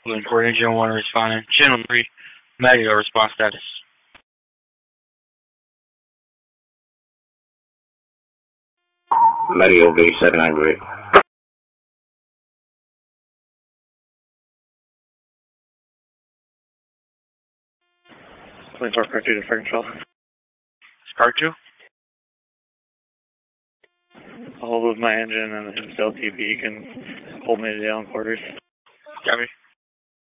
Link Court Engine 1 responding. Channel 3, Maggie, response status. Mario V700. 24 Car 2 to Fire Control. Car 2? I'll hold with my engine and his LTV can hold me to the down quarters. Copy.